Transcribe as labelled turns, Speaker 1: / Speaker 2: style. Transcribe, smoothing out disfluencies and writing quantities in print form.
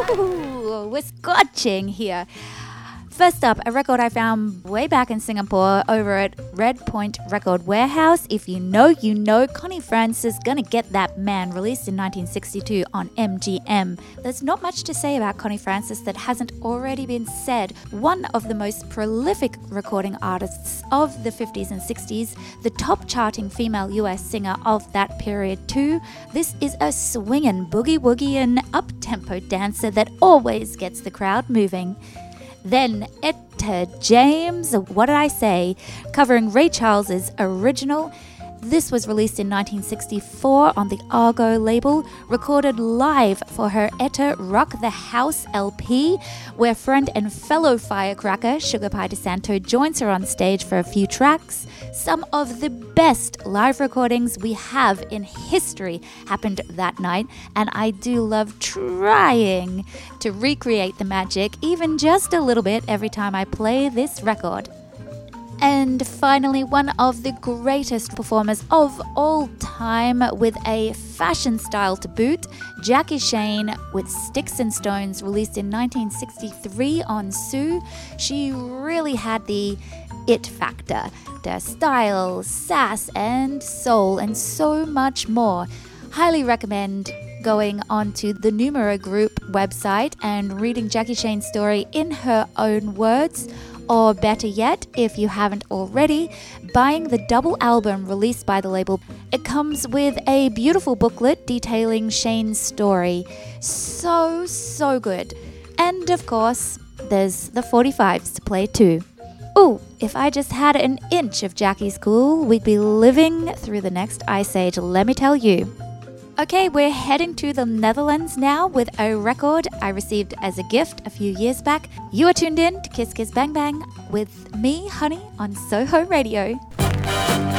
Speaker 1: Ooh, we're scorching here. First up, a record I found way back in Singapore over at Red Point Record Warehouse. If you know, you know. Connie Francis, Gonna Get That Man, released in 1962 on MGM. There's not much to say about Connie Francis that hasn't already been said. One of the most prolific recording artists of the 50s and 60s, the top charting female US singer of that period too. This is a swingin', boogie-woogie and up-tempo dancer that always gets the crowd moving. Then Etta James, What Did I Say, covering Ray Charles's original. This was released in 1964 on the Argo label, recorded live for her Etta Rock the House LP, where friend and fellow firecracker Sugar Pie DeSanto joins her on stage for a few tracks. Some of the best live recordings we have in history happened that night, and I do love trying to recreate the magic even just a little bit every time I play this record. And finally, one of the greatest performers of all time with a fashion style to boot, Jackie Shane with Sticks and Stones, released in 1963 on Sue. She really had the it factor, the style, sass and soul and so much more. Highly recommend going onto the Numero Group website and reading Jackie Shane's story in her own words. Or better yet, if you haven't already, buying the double album released by the label. It comes with a beautiful booklet detailing Shane's story. So good. And of course, there's the 45s to play too. Ooh, if I just had an inch of Jackie's cool, we'd be living through the next ice age, let me tell you. Okay, we're heading to the Netherlands now with a record I received as a gift a few years back. You are tuned in to Kiss Kiss Bang Bang with me, Honey, on Soho Radio.